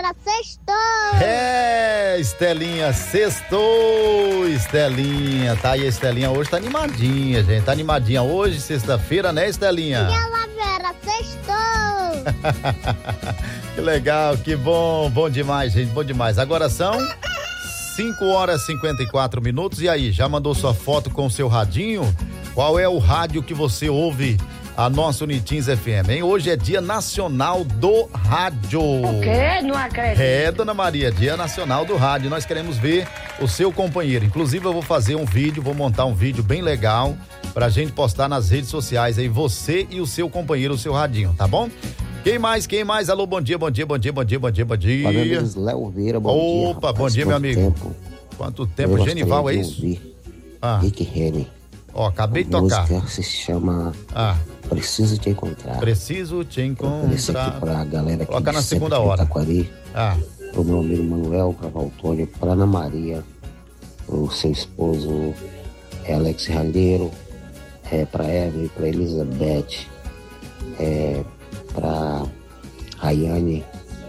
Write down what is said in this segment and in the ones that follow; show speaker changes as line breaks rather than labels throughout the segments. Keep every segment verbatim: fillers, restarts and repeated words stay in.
primavera, sextou!
É, Estelinha, sextou, Estelinha. Tá aí, a Estelinha hoje tá animadinha, gente. Tá animadinha hoje, sexta-feira, né, Estelinha?
Primavera, sextou!
Que legal, que bom, bom demais, gente, bom demais. Agora são cinco horas e cinquenta e quatro minutos. E aí, já mandou sua foto com o seu radinho? Qual é o rádio que você ouve a nossa Unitins F M, hein? Hoje é Dia Nacional do Rádio.
O quê? Não acredito.
É, Dona Maria, Dia Nacional do Rádio. Nós queremos ver o seu companheiro. Inclusive, eu vou fazer um vídeo, vou montar um vídeo bem legal pra gente postar nas redes sociais aí, você e o seu companheiro, o seu radinho, tá bom? Quem mais? Quem mais? Alô, bom dia, bom dia, bom dia, bom dia, bom dia, bom dia.
Olá, amigos, Léo Vieira, bom dia.
Opa,
rapaz,
bom dia, meu amigo.
Tempo.
Quanto tempo,
Eu
Genival, é
de
isso?
Ah. Rick Henry.
Ó, acabei de
a
tocar.
A música se chama
ah.
Preciso Te Encontrar.
Preciso Te Encontrar.
Esse aqui pra galera aqui
coloca na segunda
de
hora.
Itaquari,
ah.
pro meu amigo Manuel, pra Valtônio, pra Ana Maria, pro seu esposo Alex Ralheiro, é, pra Evelyn, pra Elizabeth, é, pra Rayane,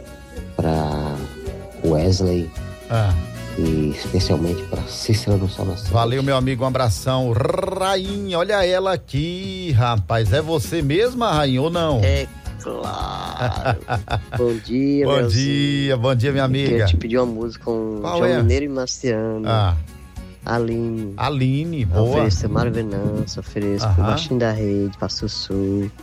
pra Wesley.
Ah.
E especialmente para Cícera do Sol Nascente.
Valeu, meu amigo, um abração. Rainha, olha ela aqui, rapaz. É você mesma, Rainha, ou não?
É claro. Bom dia,
Bom
meu
dia,
filho.
bom dia, minha amiga.
Eu te pedi uma música com
Qual
João
é?
Mineiro e Marciano.
Ah.
Aline.
Aline, boa.
Ofereço Mário Venâncio, ofereço
Aham.
pro Baixinho da Rede, pra Sussu.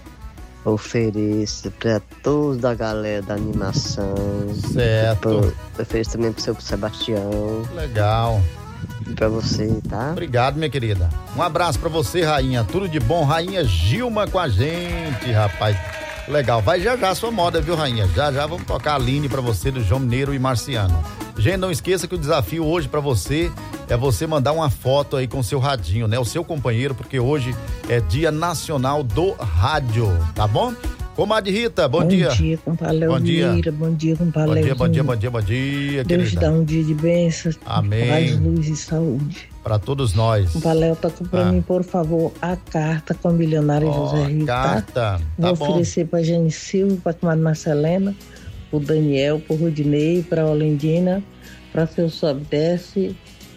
Ofereço pra todos da galera da animação.
Certo.
Pra, ofereço também pro seu Sebastião.
Legal.
E pra você, tá?
Obrigado, minha querida. Um abraço pra você, Rainha. Tudo de bom. Rainha Gilma com a gente, rapaz. Legal. Vai já já a sua moda, viu, Rainha? Já já vamos tocar a Aline pra você do João Mineiro e Marciano. Gente, não esqueça que o desafio hoje pra você é você mandar uma foto aí com o seu radinho, né? O seu companheiro, porque hoje é Dia Nacional do Rádio, tá bom? Comadre Rita, bom,
bom
dia.
Bom dia, compadre Léo Vieira. Bom dia, compadre
Bom dia, bom dia, bom dia, bom dia,
Deus
querida.
te dá um dia de bênçãos,
amém.
Paz, luz e saúde.
Para todos nós.
Compadre Léo, toca pra
ah.
mim, por favor, a carta com a milionária
oh,
José Rico,
carta.
tá?
Tá
Vou oferecer pra Jane Silva, pra comadre Marcelena, pro Daniel, pro Rudinei, pra Olendina, pra seu Sobe Desce,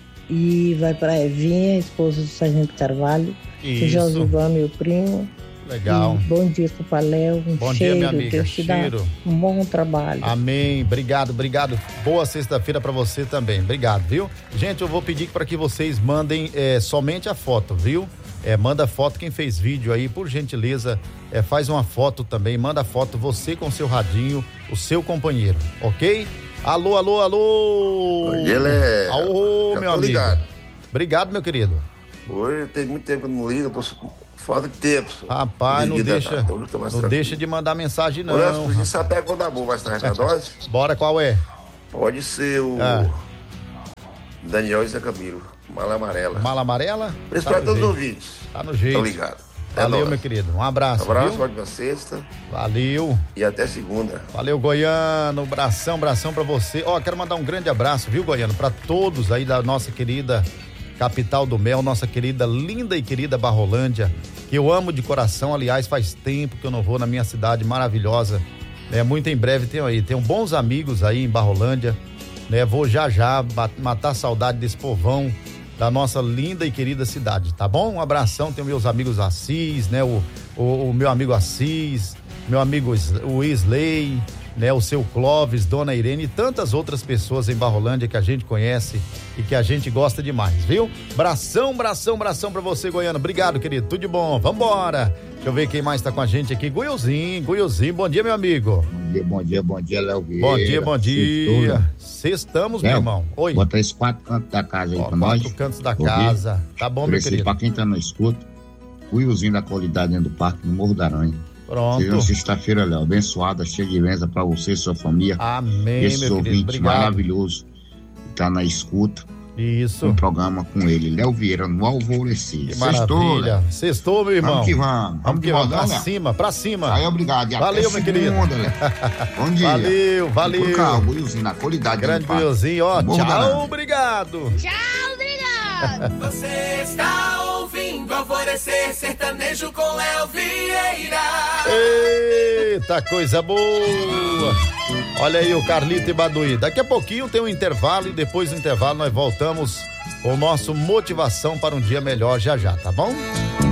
e vai pra Evinha, esposa do Sargento Carvalho, pro Josivan, meu primo.
Legal.
E bom dia, compadre Léo. Um
bom
cheiro,
dia, minha amiga.
Deus te
Cheiro.
dá um bom trabalho.
Amém. Obrigado, obrigado. Boa sexta-feira pra você também. Obrigado, viu? Gente, eu vou pedir para que vocês mandem é, somente a foto, viu? É, manda foto quem fez vídeo aí, por gentileza, é, faz uma foto também, manda foto você com seu radinho, o seu companheiro, ok? Alô, alô, alô!
Bom dia, Léo.
Alô,
Já
meu
tô
amigo.
Ligado.
Obrigado, meu querido.
Oi, tem muito tempo que eu não ligo, tô falta de tempo.
Rapaz, não deixa, não deixa de mandar mensagem, não.
Olha, a gente sabe até quando dá boa, vai estar na dose.
Bora, qual é?
Pode ser o
ah.
Daniel e Zé Camilo, Mala Amarela.
Mala Amarela?
Isso para todos os ouvintes.
Tá no jeito.
Tô ligado.
Valeu,
é
meu querido. Um abraço.
Um abraço,
viu?
ótima sexta.
Valeu.
E até segunda.
Valeu, Goiano. Bração, bração pra você. Ó, quero mandar um grande abraço, viu, Goiano? Pra todos aí da nossa querida capital do mel, nossa querida, linda e querida Barrolândia, que eu amo de coração. Aliás, faz tempo que eu não vou na minha cidade maravilhosa. É, muito em breve tenho aí. Tenho bons amigos aí em Barrolândia. Né? Vou já já matar a saudade desse povão da nossa linda e querida cidade, tá bom? Um abração, tenho meus amigos Assis, né? O, o, o meu amigo Assis, meu amigo o Isley, né? O seu Clóvis, Dona Irene e tantas outras pessoas em Barrolândia que a gente conhece e que a gente gosta demais, viu? Bração, bração, bração pra você, Goiano. Obrigado, querido. Tudo de bom. Vambora. Deixa eu ver quem mais tá com a gente aqui. Guilzinho, Guilzinho. Bom dia, meu amigo.
Bom dia, bom dia, bom dia, Léo Vieira.
Bom dia, bom dia. Sextamos, meu irmão. Oi.
Bota esses quatro cantos da casa aí
Ó,
pra nós.
Quatro cantos da casa. Tá bom, meu querido.
Pra quem tá no escuto, Guilzinho da qualidade dentro do parque, no Morro da Aranha.
Pronto.
Seja uma sexta-feira, Léo, abençoada, cheia de bênção pra você e sua família.
Amém,
Esses
meu
ouvintes
querido. Obrigado.
maravilhosos que tá na escuta.
Isso.
Um programa com ele, Léo Vieira, no Alvorecer.
Que maravilha. Sextou, meu irmão.
Vamos que vamos.
Vamos que vamos. Pra
Léo.
cima, pra cima.
Aí, obrigado. E
valeu, meu querido.
Bom dia.
Valeu, valeu.
Por cá, o Guilzinho, na qualidade.
Grande Guilzinho, ó.
Tchau,
tchau, obrigado.
Tchau, obrigado.
Você está ouvindo
no Alvorecer Sertanejo com Léo Vieira.
Eita, coisa boa! Olha aí o Carlito e Baduí. Daqui a pouquinho tem um intervalo e depois do intervalo nós voltamos com o nosso Motivação para um Dia Melhor já já, tá bom?